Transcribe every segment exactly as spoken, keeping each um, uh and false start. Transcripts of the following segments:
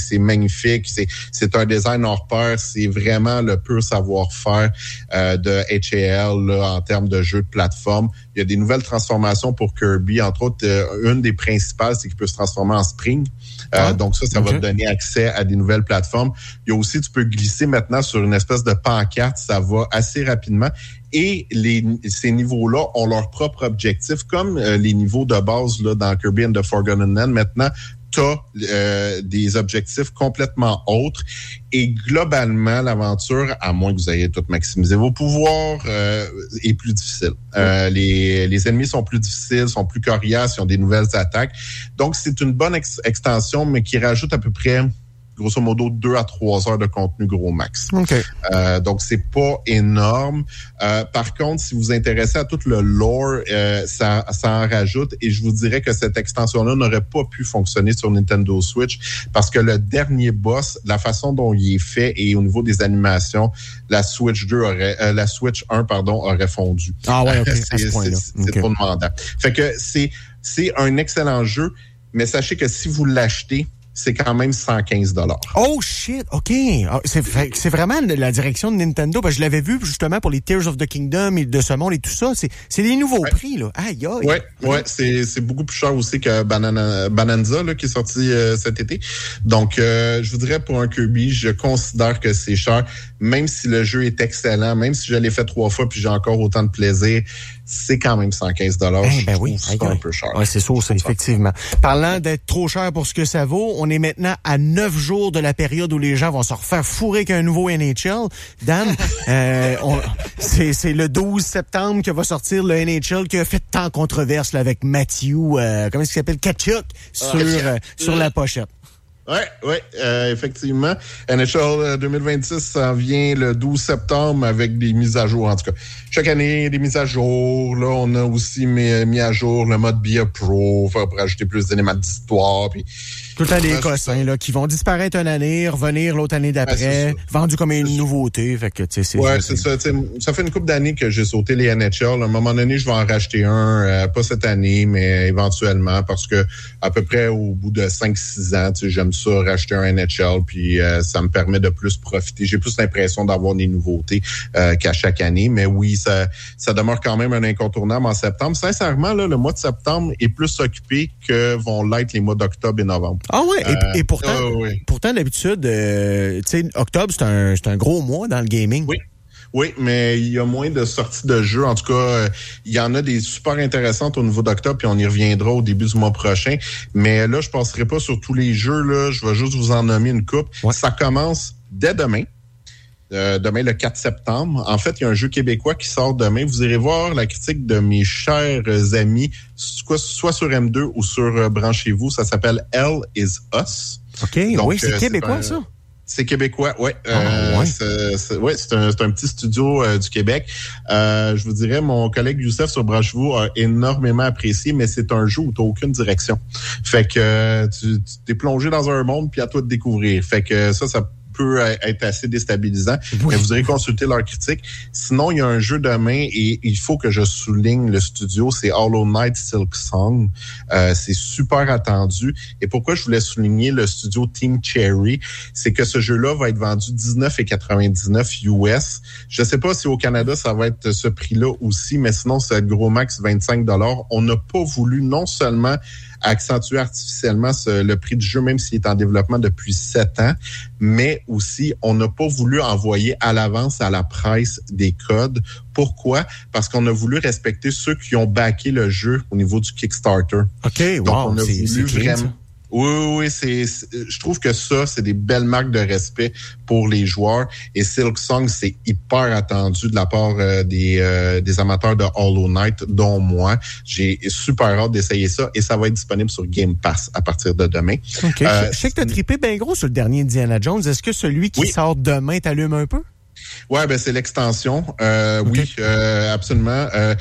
c'est magnifique, c'est c'est un design hors pair, c'est vraiment le pur savoir-faire euh, de H A L là, en termes de jeux de plateforme. Il y a des nouvelles transformations pour Kirby, entre autres, euh, une des principales, c'est qu'il peut se transformer en spring. Euh, ah, donc ça, ça okay. va te donner accès à des nouvelles plateformes. Il y a aussi, tu peux glisser maintenant sur une espèce de pancarte, ça va assez rapidement. Et les, ces niveaux-là ont leur propre objectif, comme euh, les niveaux de base là dans Kirby and the Forgotten Land. Maintenant, tu as euh, des objectifs complètement autres. Et globalement, l'aventure, à moins que vous ayez tout maximisé vos pouvoirs, euh, est plus difficile. Euh, les, les ennemis sont plus difficiles, sont plus coriaces, ils ont des nouvelles attaques. Donc, c'est une bonne ex- extension, mais qui rajoute à peu près... grosso modo, deux à trois heures de contenu gros max. Okay. Euh, donc, c'est pas énorme. Euh, par contre, si vous vous intéressez à tout le lore, euh, ça, ça en rajoute. Et je vous dirais que cette extension-là n'aurait pas pu fonctionner sur Nintendo Switch parce que le dernier boss, la façon dont il est fait et au niveau des animations, la Switch deux aurait, euh, la Switch un, pardon, aurait fondu. Ah ouais, ok. c'est, à ce point-là. c'est, c'est okay. trop demandant. Fait que c'est, c'est un excellent jeu, mais sachez que si vous l'achetez, c'est quand même cent quinze dollars. Oh shit, OK. C'est, c'est vraiment la direction de Nintendo. Parce que je l'avais vu justement pour les Tears of the Kingdom et de ce monde et tout ça. C'est, c'est des nouveaux ouais. prix, là. Aïe, aïe. Ouais, ouais, c'est, c'est beaucoup plus cher aussi que Banana, Bananza, là, qui est sorti euh, cet été. Donc, euh, je vous dirais pour un Kirby, je considère que c'est cher. Même si le jeu est excellent, même si je l'ai fait trois fois puis j'ai encore autant de plaisir, c'est quand même cent quinze dollars. Eh ben oui, c'est un peu cher. Ouais, c'est ça, c'est effectivement. Parlant d'être trop cher pour ce que ça vaut, on est maintenant à neuf jours de la période où les gens vont se refaire fourrer qu'un nouveau N H L. Dan, euh, on, c'est, c'est le douze septembre que va sortir le N H L qui a fait tant de controverse là, avec Matthew, euh, comment est-ce qu'il s'appelle, Tkachuk, sur, ah, euh, sur la pochette. Oui, oui, euh, effectivement. N H L deux mille vingt-six s'en vient le douze septembre avec des mises à jour, en tout cas. Chaque année, des mises à jour. Là, on a aussi mis, mis à jour le mode Be a Pro pour ajouter plus d'éléments d'histoire. Puis tout le temps des cossins là, qui vont disparaître une année, revenir l'autre année d'après, ah, vendus comme une nouveauté. Fait que, tu sais, c'est ouais, c'est, c'est ça. Ça fait une couple d'années que j'ai sauté les N H L. À un moment donné, je vais en racheter un, euh, pas cette année, mais éventuellement, parce que à peu près au bout de cinq six ans, tu sais, j'aime ça, racheter un N H L, puis euh, ça me permet de plus profiter. J'ai plus l'impression d'avoir des nouveautés euh, qu'à chaque année, mais oui, ça, ça demeure quand même un incontournable en septembre. Sincèrement, là, le mois de septembre est plus occupé que vont l'être les mois d'octobre et novembre. Ah ouais, et, euh, et pourtant, euh, oui. pourtant d'habitude, euh, tu sais, octobre, c'est un, c'est un gros mois dans le gaming. Oui. Oui, mais il y a moins de sorties de jeux. En tout cas, euh, il y en a des super intéressantes au niveau d'octobre, puis on y reviendra au début du mois prochain. Mais là, je passerai pas sur tous les jeux. Là, je vais juste vous en nommer une couple. Ouais. Ça commence dès demain. Euh, demain, le quatre septembre. En fait, il y a un jeu québécois qui sort demain. Vous irez voir la critique de mes chers amis, soit, soit sur M deux ou sur euh, Branchez-vous. Ça s'appelle Hell is Us. OK, donc, oui, c'est euh, québécois, c'est un, ça? C'est québécois, oui. Oh, euh, ouais. C'est, c'est, ouais, c'est, un, c'est un petit studio euh, du Québec. Euh, je vous dirais, mon collègue Youssef sur Branchez-vous a énormément apprécié, mais c'est un jeu où tu n'as aucune direction. Fait que euh, tu, tu t'es plongé dans un monde, puis à toi de découvrir. Fait que ça, ça peut être assez déstabilisant. Oui. Mais vous irez consulter leurs critiques. Sinon, il y a un jeu demain et il faut que je souligne le studio, c'est Hollow Knight Silksong. Euh, c'est super attendu. Et pourquoi je voulais souligner le studio Team Cherry, c'est que ce jeu-là va être vendu dix-neuf quatre-vingt-dix-neuf U S. Je ne sais pas si au Canada, ça va être ce prix-là aussi, mais sinon, c'est gros max vingt-cinq dollars. On n'a pas voulu non seulement accentuer artificiellement ce, le prix du jeu, même s'il est en développement depuis sept ans, mais aussi, on n'a pas voulu envoyer à l'avance à la presse des codes. Pourquoi? Parce qu'on a voulu respecter ceux qui ont backé le jeu au niveau du Kickstarter. OK, donc, wow, on a c'est, voulu c'est clean, vraiment... ça. Oui, oui, oui, c'est, c'est, je trouve que ça, c'est des belles marques de respect pour les joueurs. Et Silksong, c'est hyper attendu de la part euh, des, euh, des amateurs de Hollow Knight, dont moi. J'ai super hâte d'essayer ça et ça va être disponible sur Game Pass à partir de demain. OK. Euh, je sais que tu as trippé bien gros sur le dernier Indiana Jones. Est-ce que celui qui oui. sort demain t'allume un peu? Ouais, ben c'est l'extension. Euh, okay. Oui, euh, absolument. Euh,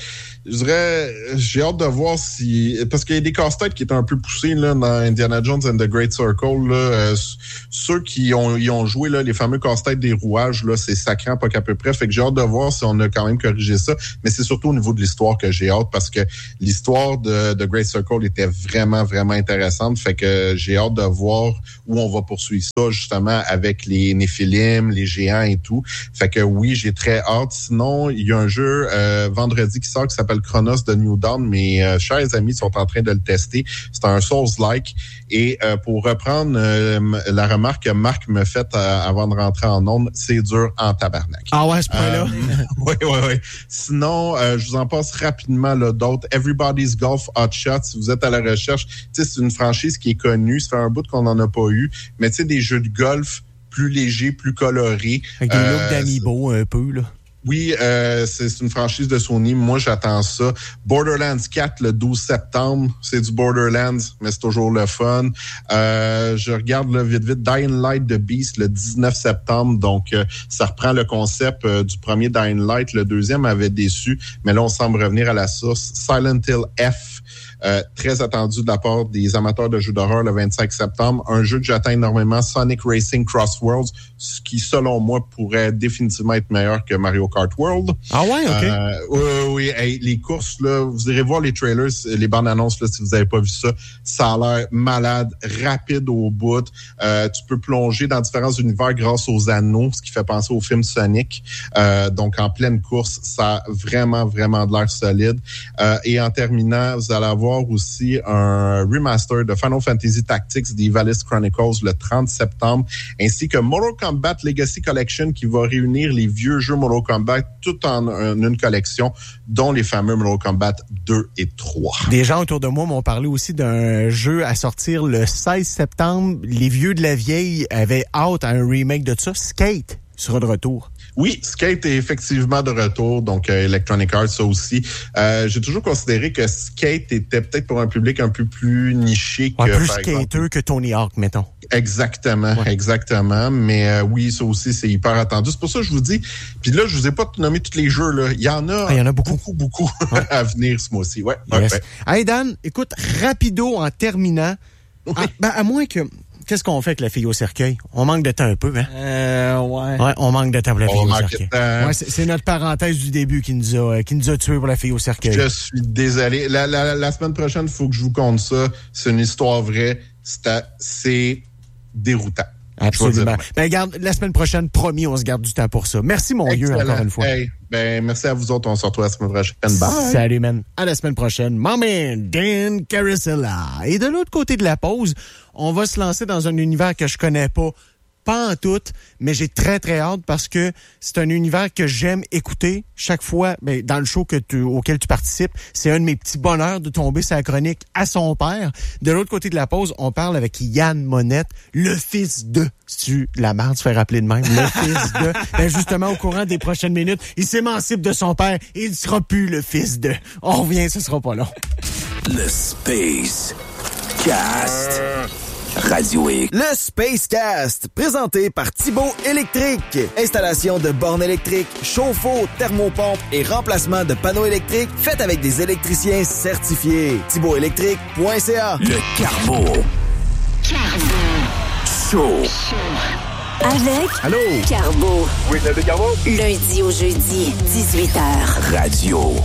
je dirais, j'ai hâte de voir si... Parce qu'il y a des casse-têtes qui étaient un peu poussés là, dans Indiana Jones and the Great Circle. Là, euh, ceux qui ont, y ont joué, là, les fameux casse-têtes des rouages, là, c'est sacrant pas qu'à peu près. Fait que j'ai hâte de voir si on a quand même corrigé ça. Mais c'est surtout au niveau de l'histoire que j'ai hâte, parce que l'histoire de, de Great Circle était vraiment, vraiment intéressante. Fait que j'ai hâte de voir où on va poursuivre ça, justement, avec les Néphilim, les géants et tout. Fait que oui, j'ai très hâte. Sinon, il y a un jeu euh, vendredi qui sort qui s'appelle Chronos de New Dawn. Mes euh, chers amis sont en train de le tester. C'est un Souls-like. Et euh, pour reprendre euh, la remarque que Marc me fait euh, avant de rentrer en onde, c'est dur en tabarnak. Ah ouais, à ce point-là? Oui, oui, oui. Sinon, euh, je vous en passe rapidement là, d'autres. Everybody's Golf Hot Shot, si vous êtes à la recherche, tu sais, c'est une franchise qui est connue. Ça fait un bout qu'on n'en a pas eu. Mais tu sais, des jeux de golf plus légers, plus colorés. Avec des euh, looks d'amiibo un peu, là. Oui, euh, c'est, c'est une franchise de Sony. Moi, j'attends ça. Borderlands quatre, le douze septembre. C'est du Borderlands, mais c'est toujours le fun. Euh, je regarde là, vite, vite. Dying Light de Beast, le dix-neuf septembre. Donc, euh, ça reprend le concept euh, du premier Dying Light. Le deuxième avait déçu, mais là, on semble revenir à la source. Silent Hill F. Euh, très attendu de la part des amateurs de jeux d'horreur le vingt-cinq septembre. Un jeu que j'attends énormément, Sonic Racing Cross Worlds, ce qui, selon moi, pourrait définitivement être meilleur que Mario Kart World. Ah ouais, OK. Euh, oui, oui, hey, les courses, là, vous irez voir les trailers, les bandes annonces, là, si vous n'avez pas vu ça. Ça a l'air malade, rapide au bout. Euh, tu peux plonger dans différents univers grâce aux anneaux, ce qui fait penser au film Sonic. Euh, donc, en pleine course, ça a vraiment, vraiment de l'air solide. Euh, et en terminant, vous allez avoir aussi un remaster de Final Fantasy Tactics The Ivalice Chronicles le trente septembre, ainsi que Mortal Kombat Legacy Collection qui va réunir les vieux jeux Mortal Kombat tout en, en une collection, dont les fameux Mortal Kombat deux et trois. Des gens autour de moi m'ont parlé aussi d'un jeu à sortir le seize septembre. Les vieux de la vieille avaient hâte à un remake de ça. Skate sera de retour. Oui, Skate est effectivement de retour, donc euh, Electronic Arts, ça aussi. Euh, j'ai toujours considéré que Skate était peut-être pour un public un peu plus niché que... Ouais, plus par skateux exemple, que Tony Hawk, mettons. Exactement, ouais. exactement. Mais euh, oui, ça aussi, c'est hyper attendu. C'est pour ça que je vous dis, puis là, je vous ai pas nommé tous les jeux, là. Il y en a, ah, il y en a beaucoup, beaucoup, beaucoup ouais. à venir ce mois-ci. Ouais, yes. ouais. Hey Dan, écoute, rapido en terminant, oui. à, ben, à moins que... Qu'est-ce qu'on fait avec la fille au cercueil? On manque de temps un peu, hein? Euh, ouais. Ouais, on manque de temps pour la fille on au cercueil. Ouais, c'est, c'est notre parenthèse du début qui nous a, qui nous a tués pour la fille au cercueil. Je suis désolé. La, la, la semaine prochaine, il faut que je vous conte ça. C'est une histoire vraie. C'est, à, c'est déroutant. Absolument. Ben, regarde, la semaine prochaine, promis, on se garde du temps pour ça. Merci, mon vieux, encore une fois. Hey, ben, merci à vous autres. On se retrouve la semaine prochaine. Bye. Salut, man. À la semaine prochaine. My man, Dan Carosella. Et de l'autre côté de la pause, on va se lancer dans un univers que je connais pas. Pas en tout, mais j'ai très, très hâte parce que c'est un univers que j'aime écouter chaque fois, ben, dans le show que tu, auquel tu participes. C'est un de mes petits bonheurs de tomber sur la chronique à son père. De l'autre côté de la pause, on parle avec Yann Monette, le fils de... Si tu la marde, se fait rappeler de même, le fils de... Ben, justement, au courant des prochaines minutes, il s'émancipe de son père et il ne sera plus le fils de... On revient, ce sera pas long. Le Space Cast. Radio X. Le Spacecast, présenté par Thibaut Électrique. Installation de bornes électriques, chauffe-eau, thermopompe et remplacement de panneaux électriques fait avec des électriciens certifiés. thibaut électrique point c a. Le Carbo. Carbo. Show. Avec Allô? Carbo. Oui, le Carbo. Lundi au jeudi, dix-huit heures. Radio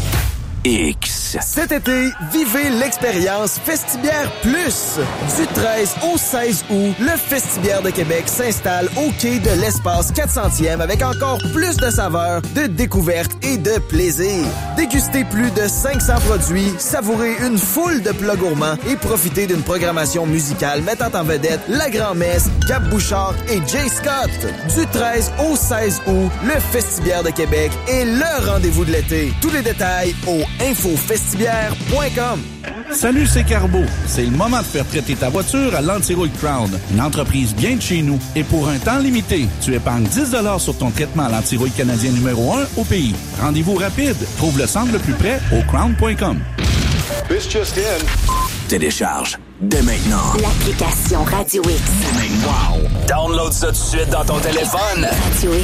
X. Cet été, vivez l'expérience Festibière Plus. Du treize au seize août, le Festibière de Québec s'installe au quai de l'espace quatre centième avec encore plus de saveurs, de découvertes et de plaisir. Dégustez plus de cinq cents produits, savourez une foule de plats gourmands et profitez d'une programmation musicale mettant en vedette La Grand-Messe, Gab Bouchard et Jay Scott. Du treize au seize août, le Festibière de Québec est le rendez-vous de l'été. Tous les détails au info festibière point com. Salut, c'est Carbo. C'est le moment de faire traiter ta voiture à l'Antirouille Crown, une entreprise bien de chez nous. Et pour un temps limité, tu épargnes dix dollars sur ton traitement à l'antirouille canadien numéro un au pays. Rendez-vous rapide. Trouve le centre le plus près au crown point com. This just in. Télécharge dès maintenant L'application Radio X. Wow! Download ça tout de suite dans ton téléphone. Radio X.